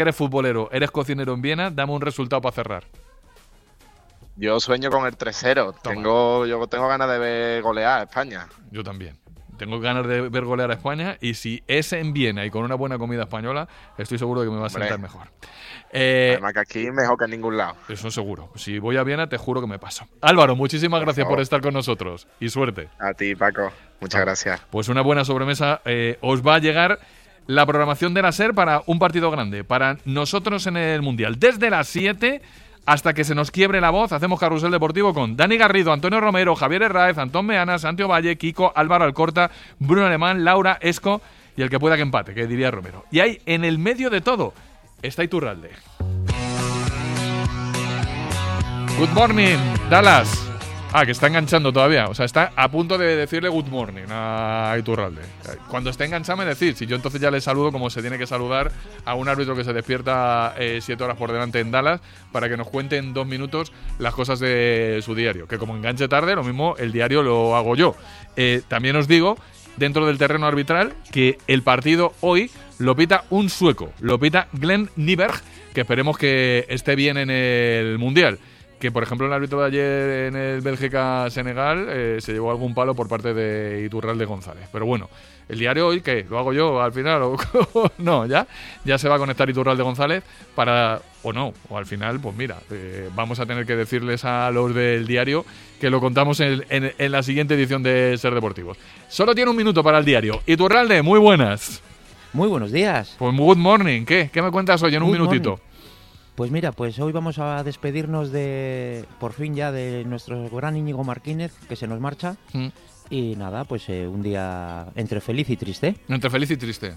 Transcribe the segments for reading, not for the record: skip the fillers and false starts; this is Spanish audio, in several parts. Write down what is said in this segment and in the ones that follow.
Eres futbolero, eres cocinero en Viena, dame un resultado para cerrar. Yo sueño con el 3-0. Yo tengo ganas de ver golear a España. Yo también. Tengo ganas de ver golear a España y si es en Viena y con una buena comida española, estoy seguro de que me va a sentar mejor. Además que aquí mejor que en ningún lado. Eso seguro. Si voy a Viena, te juro que me paso. Álvaro, muchísimas gracias por estar con nosotros y suerte. A ti, Paco. Muchas gracias. Pues una buena sobremesa. Os va a llegar la programación de la SER para un partido grande, para nosotros en el Mundial. Desde las 7 hasta que se nos quiebre la voz, hacemos carrusel deportivo con Dani Garrido, Antonio Romero, Javier Herráez, Antón Meana, Santiago Valle, Kiko, Álvaro Alcorta, Bruno Alemán, Laura Esco y el que pueda que empate, que diría Romero. Y ahí, en el medio de todo, está Iturralde. Good morning, Dallas. Que está enganchando todavía. O sea, está a punto de decirle good morning a Iturralde. Cuando esté enganchado me decir. Si yo entonces ya le saludo como se tiene que saludar a un árbitro que se despierta 7 horas por delante en Dallas para que nos cuente en 2 minutos las cosas de su diario. Que como enganche tarde, lo mismo el diario lo hago yo. También os digo, dentro del terreno arbitral, que el partido hoy lo pita un sueco. Lo pita Glenn Nyberg, que esperemos que esté bien en el Mundial. Que, por ejemplo, el árbitro de ayer en el Bélgica-Senegal se llevó algún palo por parte de Iturralde González. Pero bueno, el diario hoy, ¿qué? ¿Lo hago yo al final? No, ya se va a conectar Iturralde González para... O no, o al final, pues mira, vamos a tener que decirles a los del diario que lo contamos en la siguiente edición de Ser Deportivos. Solo tiene un minuto para el diario. Iturralde, muy buenas. Muy buenos días. Pues good morning. ¿Qué me cuentas hoy en un minutito? Morning. Pues mira, pues hoy vamos a despedirnos por fin ya de nuestro gran Íñigo Martínez, que se nos marcha. Y nada, pues un día entre feliz y triste. Entre feliz y triste.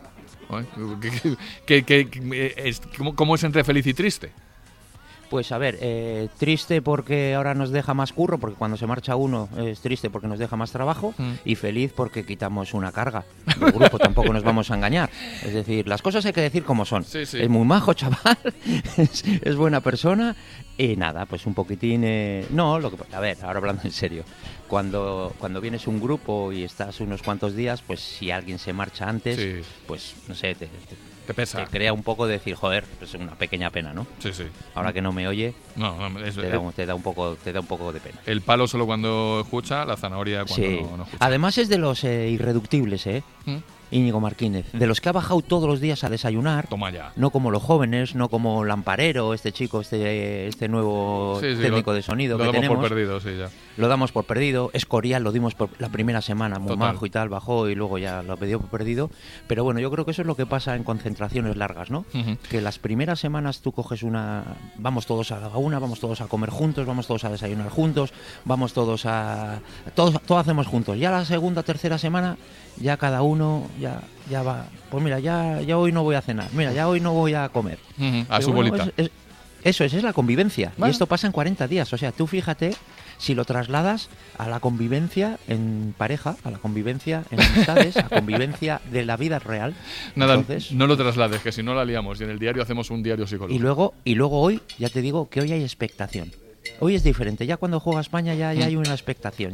¿Cómo es entre feliz y triste? Pues a ver, triste porque ahora nos deja más curro, porque cuando se marcha uno es triste porque nos deja más trabajo, y feliz porque quitamos una carga del grupo, tampoco nos vamos a engañar. Es decir, las cosas hay que decir como son. Sí. Es muy majo, chaval, es buena persona, y nada, pues un poquitín... a ver, ahora hablando en serio, cuando vienes un grupo y estás unos cuantos días, pues si alguien se marcha antes, pues no sé... Te pesa. Te crea un poco de decir, joder, pues una pequeña pena, ¿no? Sí. Ahora que no me oye, te da un poco de pena. El palo solo cuando escucha, la zanahoria cuando no escucha. Además es de los irreductibles, Íñigo Martínez, de los que ha bajado todos los días a desayunar. Toma ya. No como los jóvenes, no como Lamparero, este chico, este nuevo técnico de sonido que tenemos. Lo damos por perdido, sí, ya. Lo damos por perdido. Escorial lo dimos por la primera semana, muy majo y tal, bajó y luego ya lo pidió por perdido. Pero bueno, yo creo que eso es lo que pasa en concentraciones largas, ¿no? Que las primeras semanas tú coges vamos todos a la una, vamos todos a comer juntos, vamos todos a desayunar juntos, vamos todos todo hacemos juntos. Ya la segunda, tercera semana, ya cada uno ya va. Pues mira, ya hoy no voy a cenar, mira, ya hoy no voy a comer. A su bolita. Eso es la convivencia. Bueno. Y esto pasa en 40 días. O sea, tú fíjate si lo trasladas a la convivencia en pareja, a la convivencia en amistades, a la convivencia de la vida real. Nada, entonces, no lo traslades, que si no la liamos. Y en el diario hacemos un diario psicológico. Y luego hoy, ya te digo que hoy hay expectación. Hoy es diferente. Ya cuando juega España ya hay una expectación.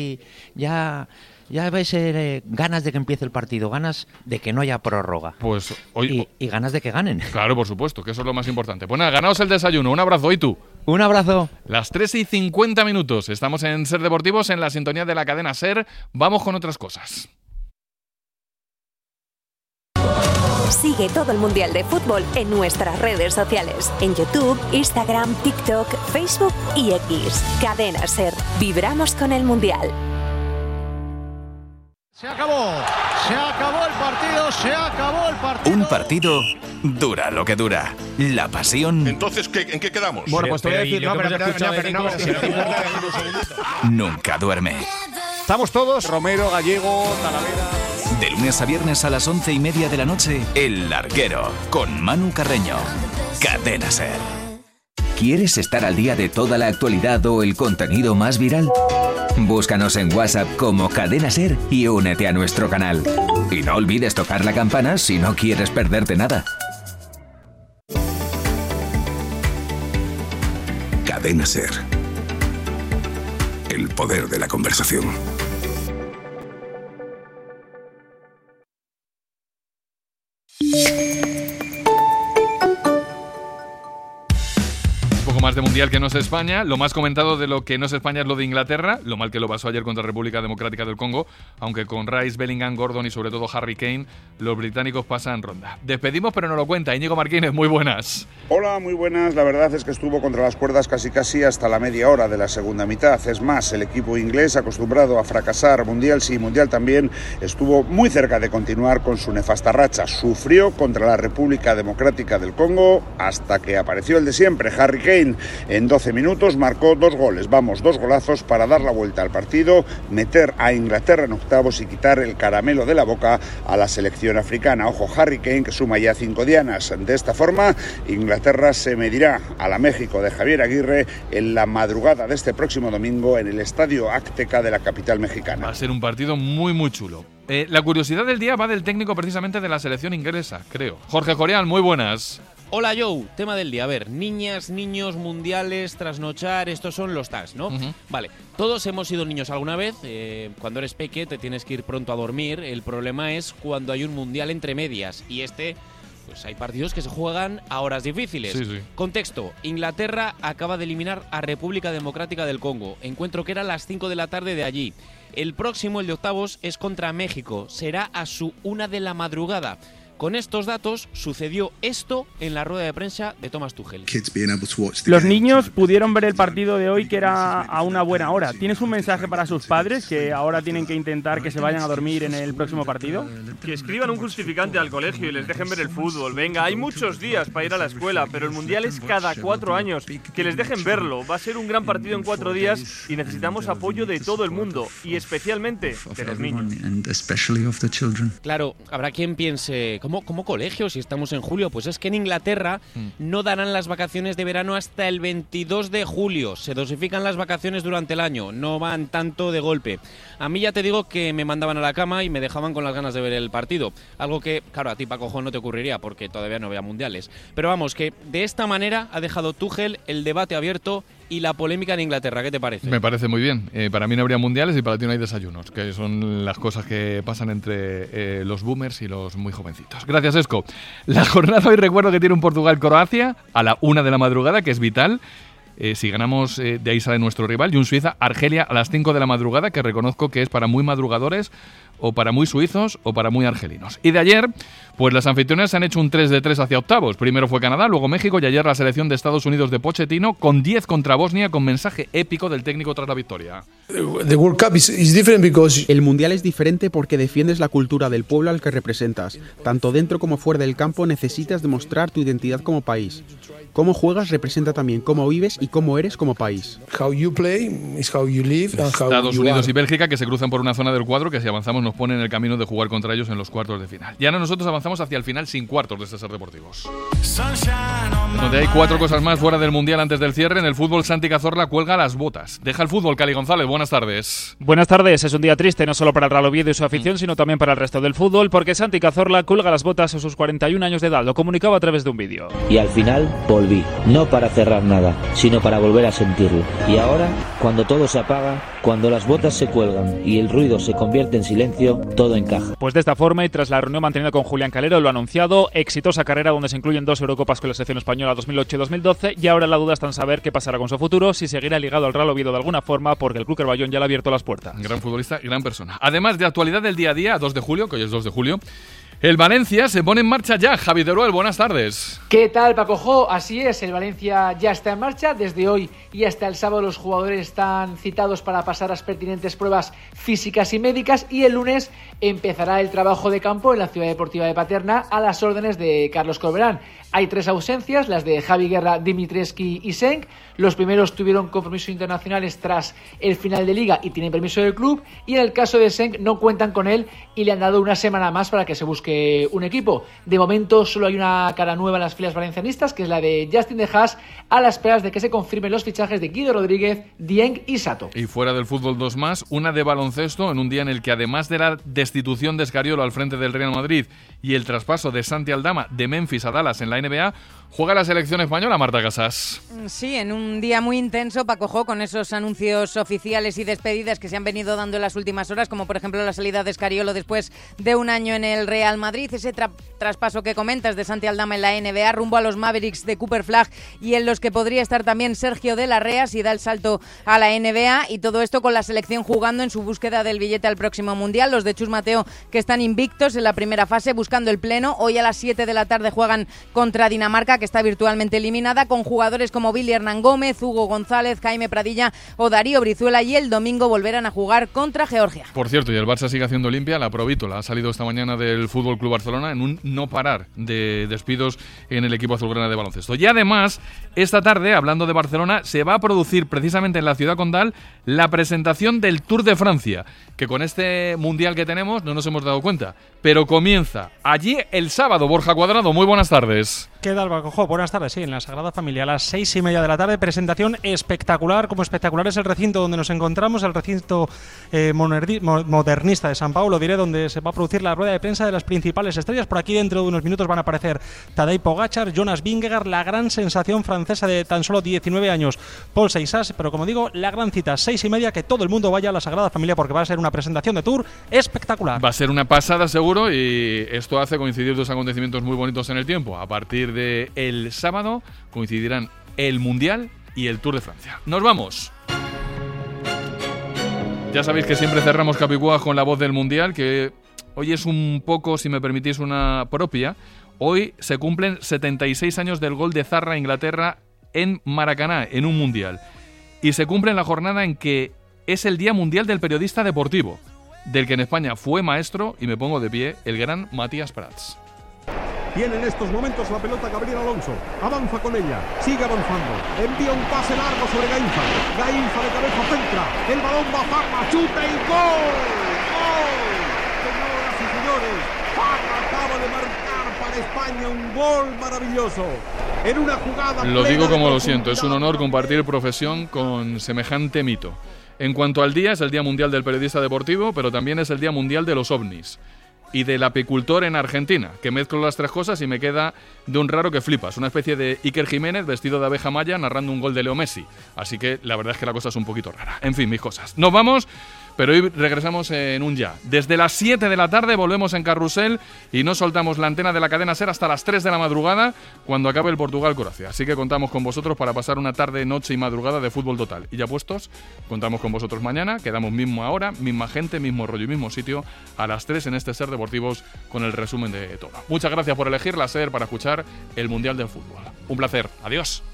Ya ves ganas de que empiece el partido, ganas de que no haya prórroga. Pues hoy... Y ganas de que ganen. Claro, por supuesto, que eso es lo más importante. Pues nada, ganaos el desayuno. Un abrazo. ¿Y tú? Un abrazo. Las 3:50. Estamos en Ser Deportivos, en la sintonía de la cadena SER. Vamos con otras cosas. Sigue todo el Mundial de Fútbol en nuestras redes sociales. En YouTube, Instagram, TikTok, Facebook y X. Cadena SER. Vibramos con el Mundial. Se acabó el partido. Un partido dura lo que dura. La pasión. Entonces, ¿en qué quedamos? Bueno, pues te voy a decir, nunca duerme. Estamos todos, Romero, Gallego, Talavera. De lunes a viernes a las 11:30 de la noche, El Larguero, con Manu Carreño. Cadena SER. ¿Quieres estar al día de toda la actualidad o el contenido más viral? Búscanos en WhatsApp como Cadena SER y únete a nuestro canal. Y no olvides tocar la campana si no quieres perderte nada. Cadena SER. El poder de la conversación. Algo más de mundial que no es España. Lo más comentado de lo que no es España es lo de Inglaterra, lo mal que lo pasó ayer contra República Democrática del Congo, aunque con Rice, Bellingham, Gordon y sobre todo Harry Kane, los británicos pasan ronda. Despedimos, pero no lo cuenta. Íñigo Martínez, muy buenas. Hola, muy buenas. La verdad es que estuvo contra las cuerdas casi hasta la media hora de la segunda mitad. Es más, el equipo inglés, acostumbrado a fracasar mundial sí, mundial también, estuvo muy cerca de continuar con su nefasta racha. Sufrió contra la República Democrática del Congo hasta que apareció el de siempre, Harry Kane. En 12 minutos marcó 2 goles, 2 golazos para dar la vuelta al partido, meter a Inglaterra en octavos y quitar el caramelo de la boca a la selección africana. Ojo, Harry Kane, que suma ya 5 dianas. De esta forma, Inglaterra se medirá a la México de Javier Aguirre en la madrugada de este próximo domingo en el Estadio Azteca de la capital mexicana. Va a ser un partido muy, muy chulo. La curiosidad del día va del técnico precisamente de la selección inglesa, creo. Jorge Jorial, muy buenas. Hola Joe, tema del día. A ver, niñas, niños, mundiales, trasnochar, estos son los tags, ¿no? Vale, todos hemos sido niños alguna vez. Cuando eres peque te tienes que ir pronto a dormir. El problema es cuando hay un mundial entre medias. Y pues hay partidos que se juegan a horas difíciles. Sí. Contexto, Inglaterra acaba de eliminar a República Democrática del Congo. Encuentro que era a las 5 de la tarde de allí. El próximo, el de octavos, es contra México. Será a su 1 de la madrugada. Con estos datos, sucedió esto en la rueda de prensa de Thomas Tuchel. Los niños pudieron ver el partido de hoy, que era a una buena hora. ¿Tienes un mensaje para sus padres que ahora tienen que intentar que se vayan a dormir en el próximo partido? Que escriban un justificante al colegio y les dejen ver el fútbol. Venga, hay muchos días para ir a la escuela, pero el mundial es cada 4 años. Que les dejen verlo. Va a ser un gran partido en 4 días y necesitamos apoyo de todo el mundo y especialmente de los niños. Claro, habrá quien piense, ¿cómo colegio si estamos en julio? Pues es que en Inglaterra no darán las vacaciones de verano hasta el 22 de julio. Se dosifican las vacaciones durante el año, no van tanto de golpe. A mí ya te digo que me mandaban a la cama y me dejaban con las ganas de ver el partido. Algo que, claro, a ti, Paco Jo, no te ocurriría porque todavía no había mundiales. Pero vamos, que de esta manera ha dejado Tuchel el debate abierto y la polémica en Inglaterra. ¿Qué te parece? Me parece muy bien. Para mí no habría mundiales y para ti no hay desayunos, que son las cosas que pasan entre los boomers y los muy jovencitos. Gracias, Esco. La jornada hoy recuerdo que tiene un Portugal-Croacia a la 1 de la madrugada, que es vital. Si ganamos, de ahí sale nuestro rival. Y un Suiza-Argelia a las 5 de la madrugada, que reconozco que es para muy madrugadores, o para muy suizos, o para muy argelinos. Y de ayer, pues las anfitrionas han hecho un 3-3 hacia octavos. Primero fue Canadá, luego México y ayer la selección de Estados Unidos de Pochettino con 10 contra Bosnia, con mensaje épico del técnico tras la victoria. El mundial es diferente porque defiendes la cultura del pueblo al que representas. Tanto dentro como fuera del campo necesitas demostrar tu identidad como país. Cómo juegas representa también cómo vives y cómo eres como país. Estados Unidos y Bélgica, que se cruzan por una zona del cuadro que si avanzamos nos pone en el camino de jugar contra ellos en los cuartos de final. Y ahora nosotros avanzamos hacia el final sin cuartos de Ser Deportivos. Donde hay 4 cosas más fuera del mundial antes del cierre. En el fútbol, Santi Cazorla cuelga las botas. Deja el fútbol, Cali González. Buenas tardes. Buenas tardes. Es un día triste no solo para el Real Oviedo y su afición, sino también para el resto del fútbol, porque Santi Cazorla cuelga las botas a sus 41 años de edad. Lo comunicaba a través de un vídeo. Y al final volví, no para cerrar nada, sino para volver a sentirlo. Y ahora, cuando todo se apaga, cuando las botas se cuelgan y el ruido se convierte en silencio, todo encaja. Pues de esta forma, y tras la reunión mantenida con Julián Calero, lo ha anunciado, exitosa carrera donde se incluyen 2 Eurocopas con la selección española 2008 y 2012, y ahora la duda está en saber qué pasará con su futuro, si seguirá ligado al Real Oviedo de alguna forma, porque el Club Carballón ya le ha abierto las puertas. Gran futbolista y gran persona. Además de actualidad del día a día, 2 de julio, que hoy es 2 de julio, el Valencia se pone en marcha ya. Javi Teruel, buenas tardes. ¿Qué tal, Paco Jo? Así es, el Valencia ya está en marcha. Desde hoy y hasta el sábado los jugadores están citados para pasar las pertinentes pruebas físicas y médicas, y el lunes empezará el trabajo de campo en la Ciudad Deportiva de Paterna a las órdenes de Carlos Corberán. Hay 3 ausencias, las de Javi Guerra, Dimitrescu y Senk. Los primeros tuvieron compromisos internacionales tras el final de Liga y tienen permiso del club, y en el caso de Senk no cuentan con él y le han dado una semana más para que se busque un equipo. De momento solo hay una cara nueva en las filas valencianistas, que es la de Justin De Haas, a las esperas de que se confirmen los fichajes de Guido Rodríguez, Dieng y Sato. Y fuera del fútbol, 2 más, una de baloncesto, en un día en el que además de la destitución de Escariolo al frente del Real Madrid y el traspaso de Santi Aldama de Memphis a Dallas en la NBA, Juega la selección española, Marta Casas. Sí, en un día muy intenso, Paco Jo, con esos anuncios oficiales y despedidas que se han venido dando en las últimas horas, como por ejemplo la salida de Scariolo después de un año en el Real Madrid, ese traspaso que comentas de Santi Aldama en la NBA rumbo a los Mavericks de Cooper Flagg, y en los que podría estar también Sergio de la Rea si da el salto a la NBA, y todo esto con la selección jugando en su búsqueda del billete al próximo Mundial. Los de Chus Mateo, que están invictos en la primera fase buscando el pleno. Hoy a las 7 de la tarde juegan contra Dinamarca, que está virtualmente eliminada, con jugadores como Billy Hernán Gómez, Hugo González, Jaime Pradilla o Darío Brizuela, y el domingo volverán a jugar contra Georgia. Por cierto, y el Barça sigue haciendo limpia, la Provítola ha salido esta mañana del Fútbol Club Barcelona en un no parar de despidos en el equipo azulgrana de baloncesto. Y además, esta tarde, hablando de Barcelona, se va a producir precisamente en la ciudad condal la presentación del Tour de Francia, que con este mundial que tenemos no nos hemos dado cuenta, pero comienza allí el sábado. Borja Cuadrado, muy buenas tardes. ¿Qué tal, Bacojo? Buenas tardes, sí, en la Sagrada Familia, a las 6:30 de la tarde, presentación espectacular. Como espectacular es el recinto donde nos encontramos, el recinto modernista de San Pau, lo diré, donde se va a producir la rueda de prensa de las principales estrellas. Por aquí dentro de unos minutos van a aparecer Tadej Pogačar, Jonas Vingegaard, la gran sensación francesa de tan solo 19 años, Paul Seixas, pero como digo, la gran cita, 6:30, que todo el mundo vaya a la Sagrada Familia porque va a ser una presentación de Tour espectacular. Va a ser una pasada seguro, y esto hace coincidir dos acontecimientos muy bonitos en el tiempo. A partir de el sábado coincidirán el Mundial y el Tour de Francia. ¡Nos vamos! Ya sabéis que siempre cerramos Capicúa con la voz del Mundial, que hoy es un poco, si me permitís, una propia. Hoy se cumplen 76 años del gol de Zarra a Inglaterra en Maracaná, en un Mundial. Y se cumple en la jornada en que es el Día Mundial del Periodista Deportivo, del que en España fue maestro, y me pongo de pie, el gran Matías Prats. Tiene en estos momentos la pelota Gabriel Alonso, avanza con ella, sigue avanzando, envía un pase largo sobre Gainza, Gainza de cabeza centra, el balón va a Farra, chuta y gol, ¡gol! Señoras y señores, Farra acaba de marcar para España un gol maravilloso, en una jugada... Lo digo como lo siento, es un honor compartir profesión con semejante mito. En cuanto al día, es el Día Mundial del Periodista Deportivo, pero también es el Día Mundial de los OVNIs y del apicultor en Argentina, que mezclo las tres cosas y me queda de un raro que flipas, una especie de Iker Jiménez vestido de abeja maya narrando un gol de Leo Messi, así que la verdad es que la cosa es un poquito rara. En fin, mis cosas. Nos vamos, pero hoy regresamos en un ya. Desde las 7 de la tarde volvemos en Carrusel y no soltamos la antena de la cadena SER hasta las 3 de la madrugada cuando acabe el Portugal-Croacia. Así que contamos con vosotros para pasar una tarde, noche y madrugada de fútbol total. Y ya puestos, contamos con vosotros mañana, quedamos misma hora, misma gente, mismo rollo y mismo sitio a las 3 en este SER Deportivos con el resumen de todo. Muchas gracias por elegir la SER para escuchar el Mundial del Fútbol. Un placer. Adiós.